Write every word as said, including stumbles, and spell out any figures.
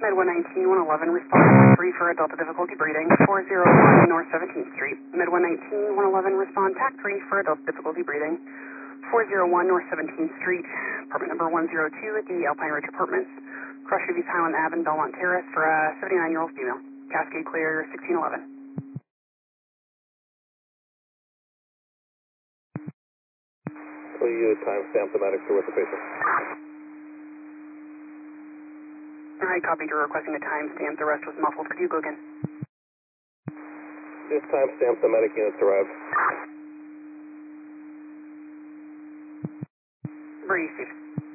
Med one nineteen, one eleven, respond three for a Delta difficulty breathing, four oh one North seventeenth Street. Med one nineteen, one eleven, respond TAC three for a Delta difficulty breathing, four oh one North seventeenth Street, apartment number one oh two at the Alpine Ridge Apartments, Crush View Highland Avenue, Belmont Terrace for a seventy-nine-year-old female. Cascade clear, sixteen eleven. Will you timestamp the medics are with the patient? I copied your requesting a timestamp. The rest was muffled. Could you go again? Just timestamp the medic units arrived. Brady, Steve.